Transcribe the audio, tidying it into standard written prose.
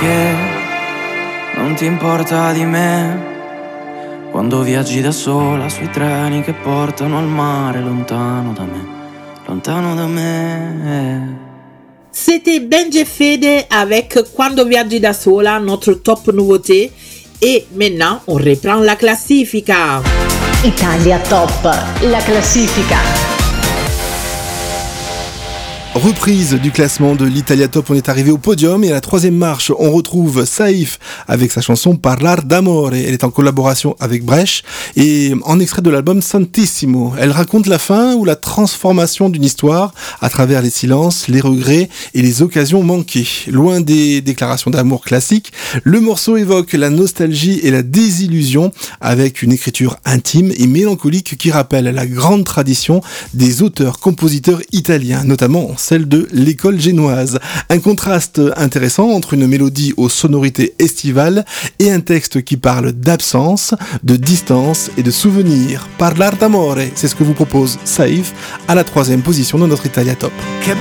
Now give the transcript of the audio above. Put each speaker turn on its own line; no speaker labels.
che non ti importa di me. Quando viaggi da sola sui treni che portano al mare, lontano da me, lontano da me.
C'était Benji Fede avec Quando viaggi da sola, notre top nouveauté. Et maintenant, on reprend la classifica.
Italia Top, la classifica.
Reprise du classement de l'Italia Top, on est arrivé au podium et à la troisième marche, on retrouve Saïf avec sa chanson Parlar d'amore. Elle est en collaboration avec Brecht et en extrait de l'album Santissimo. Elle raconte la fin ou la transformation d'une histoire à travers les silences, les regrets et les occasions manquées. Loin des déclarations d'amour classiques, le morceau évoque la nostalgie et la désillusion avec une écriture intime et mélancolique qui rappelle la grande tradition des auteurs-compositeurs italiens, notamment celle de l'école génoise. Un contraste intéressant entre une mélodie aux sonorités estivales et un texte qui parle d'absence, de distance et de souvenirs. Parlar d'amore, c'est ce que vous propose Saïf à la troisième position de notre Italia Top.
Che